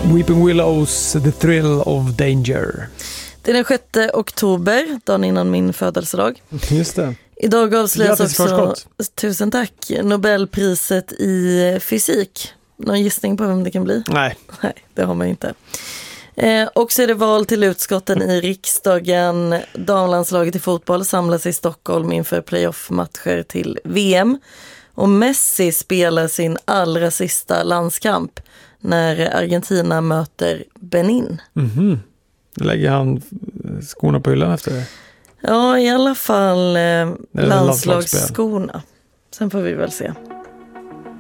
Weeping Willows, The Thrill of Danger. Det är den 6 oktober, dagen innan min födelsedag. Just det. Idag avslöjas också, tusen tack, Nobelpriset i fysik. Någon gissning på vem det kan bli? Nej, det har man inte. Och så är det val till utskotten i riksdagen. Damlandslaget i fotboll samlas i Stockholm inför playoff-matcher till VM. Och Messi spelar sin allra sista landskamp när Argentina möter Benin. Lägger han skorna på hyllan efter det? Ja, i alla fall landslagsskorna. Sen får vi väl se.